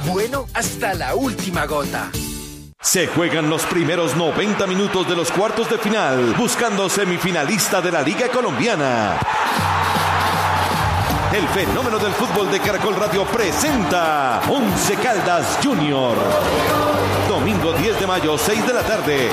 bueno hasta la última gota. Se juegan los primeros 90 minutos de los cuartos de final, buscando semifinalista de la Liga Colombiana. El fenómeno del fútbol de Caracol Radio presenta Once Caldas Junior. Domingo 10 de mayo, 6 de la tarde.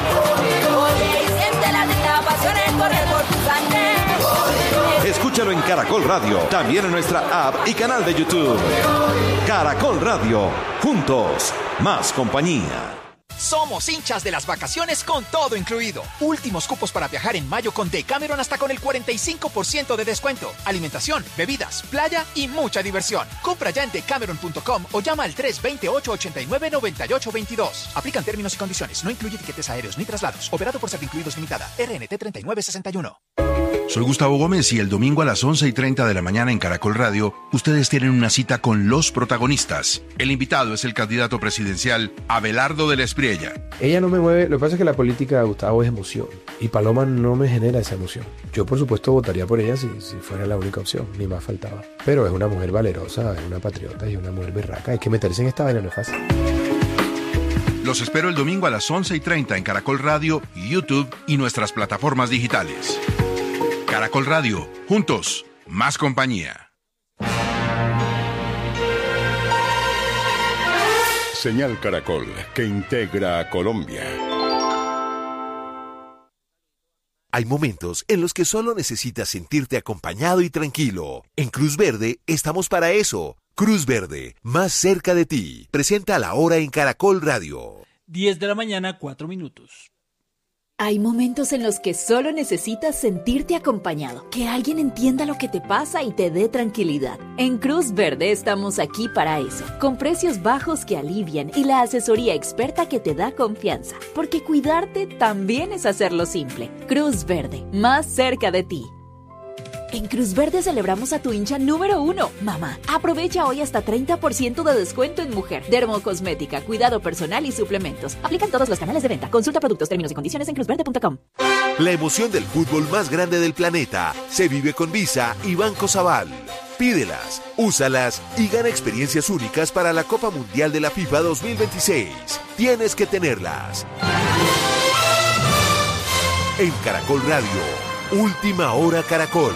Escúchalo en Caracol Radio, también en nuestra app y canal de YouTube. Caracol Radio, juntos, más compañía. Somos hinchas de las vacaciones con todo incluido. Últimos cupos para viajar en mayo con Decameron hasta con el 45% de descuento. Alimentación, bebidas, playa y mucha diversión. Compra ya en decameron.com o llama al 328-89-9822. Aplican términos y condiciones. No incluye tiquetes aéreos ni traslados. Operado por Servincluidos Limitada. RNT 3961. Soy Gustavo Gómez y el domingo a las 11:30 de la mañana en Caracol Radio, ustedes tienen una cita con los protagonistas. El invitado es el candidato presidencial Abelardo de la Espriella. Ella no me mueve, lo que pasa es que la política de Gustavo es emoción y Paloma no me genera esa emoción. Yo por supuesto votaría por ella si fuera la única opción, ni más faltaba. Pero es una mujer valerosa, es una patriota y una mujer berraca. Hay que meterse en esta vaina, no es fácil. Los espero el domingo a las 11:30 en Caracol Radio, YouTube y nuestras plataformas digitales. Caracol Radio, juntos, más compañía. Señal Caracol, que integra a Colombia. Hay momentos en los que solo necesitas sentirte acompañado y tranquilo. En Cruz Verde estamos para eso. Cruz Verde, más cerca de ti. Presenta La Hora en Caracol Radio. 10 de la mañana, 4 minutos. Hay momentos en los que solo necesitas sentirte acompañado, que alguien entienda lo que te pasa y te dé tranquilidad. En Cruz Verde estamos aquí para eso, con precios bajos que alivian y la asesoría experta que te da confianza, porque cuidarte también es hacerlo simple. Cruz Verde, más cerca de ti. En Cruz Verde celebramos a tu hincha número 1, mamá. Aprovecha hoy hasta 30% de descuento en mujer, dermocosmética, cuidado personal y suplementos. Aplican todos los canales de venta. Consulta productos, términos y condiciones en cruzverde.com. La emoción del fútbol más grande del planeta se vive con Visa y Banco Sabal. Pídelas, úsalas y gana experiencias únicas para la Copa Mundial de la FIFA 2026. Tienes que tenerlas. En Caracol Radio, Última Hora Caracol.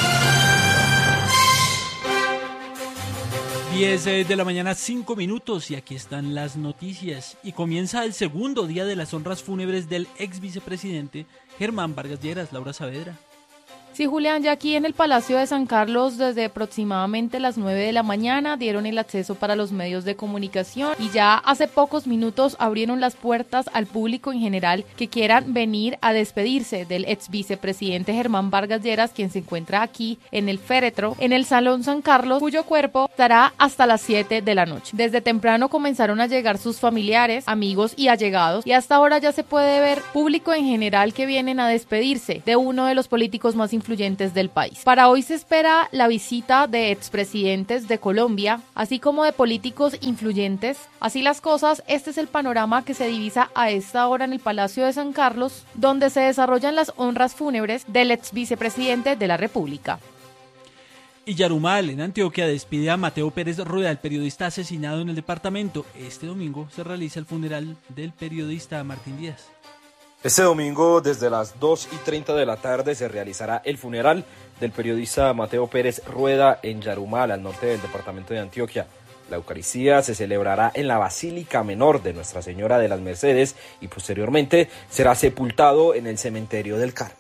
10 de la mañana, 5 minutos y aquí están las noticias. Y comienza el segundo día de las honras fúnebres del ex vicepresidente Germán Vargas Lleras. Laura Saavedra. Sí, Julián, ya aquí en el Palacio de San Carlos desde aproximadamente las 9 de la mañana dieron el acceso para los medios de comunicación y ya hace pocos minutos abrieron las puertas al público en general que quieran venir a despedirse del ex vicepresidente Germán Vargas Lleras, quien se encuentra aquí en el féretro, en el Salón San Carlos, cuyo cuerpo estará hasta las 7 de la noche. Desde temprano comenzaron a llegar sus familiares, amigos y allegados y hasta ahora ya se puede ver público en general que vienen a despedirse de uno de los políticos más influyentes del país. Para hoy se espera la visita de expresidentes de Colombia, así como de políticos influyentes. Así las cosas, este es el panorama que se divisa a esta hora en el Palacio de San Carlos, donde se desarrollan las honras fúnebres del ex vicepresidente de la República. Y Yarumal, en Antioquia, despide a Mateo Pérez Rueda, el periodista asesinado en el departamento. Este domingo se realiza el funeral del periodista Martín Díaz. Este domingo, desde las 2:30 de la tarde, se realizará el funeral del periodista Mateo Pérez Rueda en Yarumal, al norte del departamento de Antioquia. La Eucaristía se celebrará en la Basílica Menor de Nuestra Señora de las Mercedes y posteriormente será sepultado en el Cementerio del Carmen.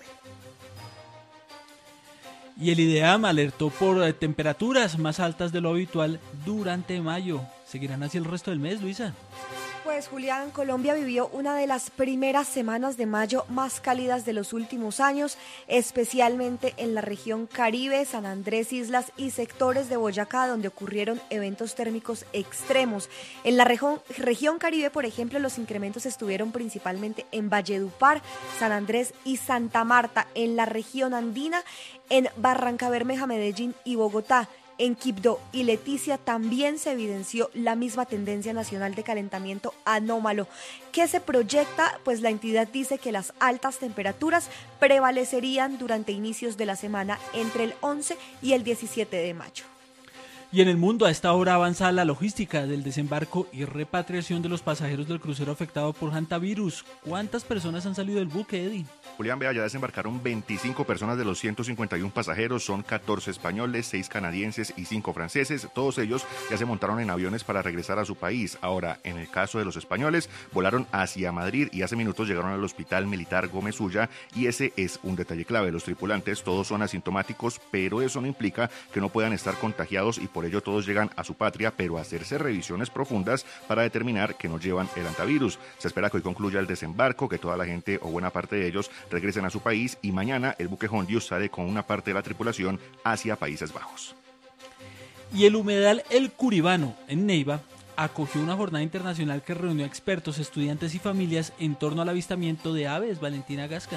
Y el IDEAM alertó por temperaturas más altas de lo habitual durante mayo. ¿Seguirán así el resto del mes, Luisa? Pues Julián, Colombia vivió una de las primeras semanas de mayo más cálidas de los últimos años, especialmente en la región Caribe, San Andrés, Islas y sectores de Boyacá, donde ocurrieron eventos térmicos extremos. En la región Caribe, por ejemplo, los incrementos estuvieron principalmente en Valledupar, San Andrés y Santa Marta. En la región andina, en Barrancabermeja, Medellín y Bogotá. En Quibdó y Leticia también se evidenció la misma tendencia nacional de calentamiento anómalo. ¿Qué se proyecta? Pues la entidad dice que las altas temperaturas prevalecerían durante inicios de la semana entre el 11 y el 17 de mayo. Y en el mundo, a esta hora avanza la logística del desembarco y repatriación de los pasajeros del crucero afectado por hantavirus. ¿Cuántas personas han salido del buque, Eddie? Julián, vea, ya desembarcaron 25 personas de los 151 pasajeros, son 14 españoles, 6 canadienses y 5 franceses. Todos ellos ya se montaron en aviones para regresar a su país. Ahora, en el caso de los españoles, volaron hacia Madrid y hace minutos llegaron al Hospital Militar Gómez Ulla, y ese es un detalle clave. Los tripulantes todos son asintomáticos, pero eso no implica que no puedan estar contagiados y por ello todos llegan a su patria, pero a hacerse revisiones profundas para determinar que no llevan el hantavirus. Se espera que hoy concluya el desembarco, que toda la gente o buena parte de ellos regresen a su país, y mañana el buque Hondius sale con una parte de la tripulación hacia Países Bajos. Y el humedal El Curibano, en Neiva, acogió una jornada internacional que reunió a expertos, estudiantes y familias en torno al avistamiento de aves. Valentina Gasca.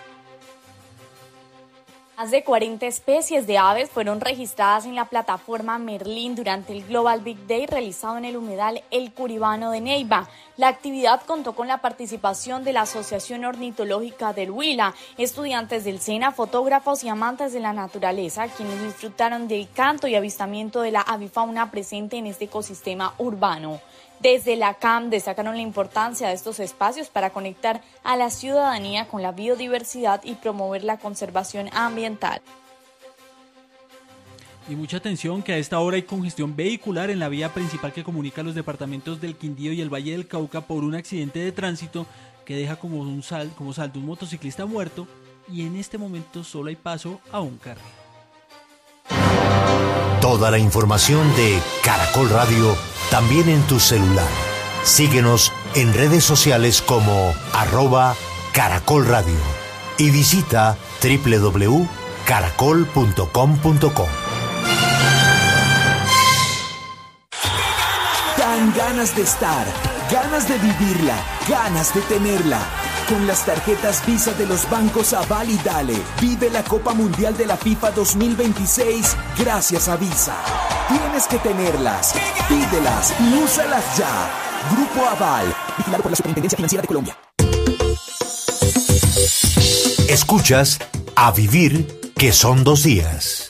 Más de 40 especies de aves fueron registradas en la plataforma Merlín durante el Global Big Day realizado en el humedal El Curibano de Neiva. La actividad contó con la participación de la Asociación Ornitológica del Huila, estudiantes del SENA, fotógrafos y amantes de la naturaleza, quienes disfrutaron del canto y avistamiento de la avifauna presente en este ecosistema urbano. Desde la CAM destacaron la importancia de estos espacios para conectar a la ciudadanía con la biodiversidad y promover la conservación ambiental. Y mucha atención, que a esta hora hay congestión vehicular en la vía principal que comunica los departamentos del Quindío y el Valle del Cauca por un accidente de tránsito que deja como saldo un motociclista muerto, y en este momento solo hay paso a un carril. Toda la información de Caracol Radio también en tu celular. Síguenos en redes sociales como @Caracol Radio y visita www.caracol.com.co. Dan ganas de estar, ganas de vivirla, ganas de tenerla. Con las tarjetas Visa de los bancos Aval y Dale, vive la Copa Mundial de la FIFA 2026 gracias a Visa. Tienes que tenerlas, pídelas y úsalas ya. Grupo Aval, vigilado por la Superintendencia Financiera de Colombia. Escuchas A Vivir, que son 2 días.